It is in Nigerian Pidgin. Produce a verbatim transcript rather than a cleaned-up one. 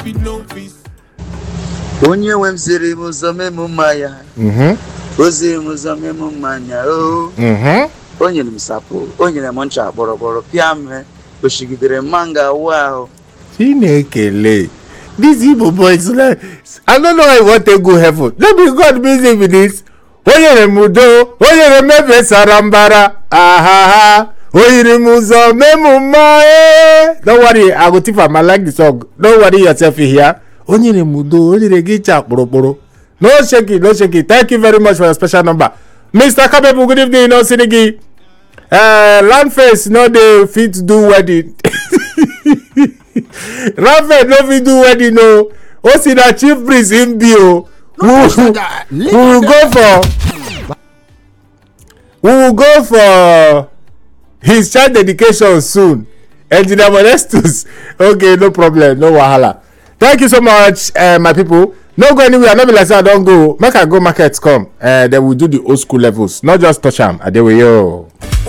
Onye wem ziri muzome mumaya. Mhm. Ozi muzome mumanya. Oh. Mhm. Onye msapo. Onye moncha boro boro piame. Oshigidere manga wow. Chinekele. These Igbo boys, like, I don't know I want to go heaven. Let me God busy with this. Oyere mudo, oyere mebe sarambara. Ahaha. Oyere muzo memuma. Don't worry, I go tip am. I like the song. Don't worry yourself here. Oyere mudo, oyere gicha poro. No shake it, no shake it. Thank you very much for your special number. Mister Kabebu, good evening, no Sinigi. Uh, Landface, no dey fit do wedding. Rafael no fit do wedding no. O see na chief priest him be o. We will go for we will go for his child dedication soon. Engineer Modestus. Okay, no problem, no wahala. Thank you so much, uh, my people. No go anywhere. No be like say I don go. Make I go market come. Uh, then we do the old school levels. Not just touch am. Adeweyo.